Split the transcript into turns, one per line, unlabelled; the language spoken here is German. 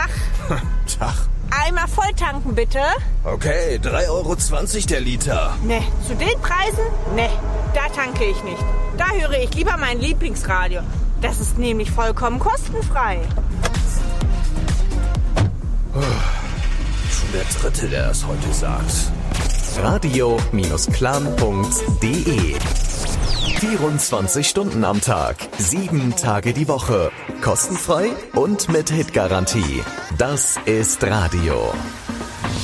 Tag.
Tag.
Einmal voll tanken, bitte.
Okay, 3,20 € der Liter.
Ne, zu den Preisen? Ne, da tanke ich nicht. Da höre ich lieber mein Lieblingsradio. Das ist nämlich vollkommen kostenfrei.
Schon der Dritte, der das heute sagt.
Radio-Plan.de 24 Stunden am Tag, 7 Tage die Woche. Kostenfrei und mit Hitgarantie. Das ist Radio.